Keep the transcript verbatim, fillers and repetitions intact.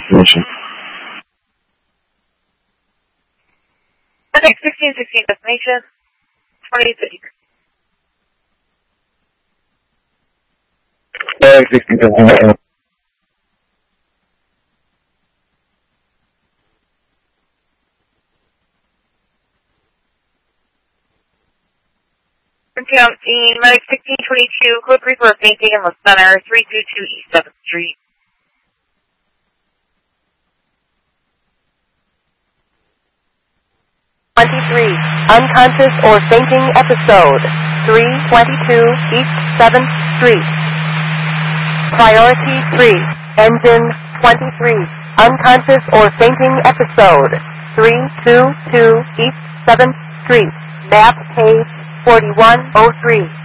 destination. Okay, sixteen sixteen destination, twenty fifty. Uh, sixteen destination. Counting Medic sixteen twenty-two, code three for fainting in the center, three two two East seventh Street. twenty-three, unconscious or fainting episode, three twenty-two East seventh Street. Priority three, engine twenty-three, unconscious or fainting episode, three two two East seventh Street. Map page forty-one oh three.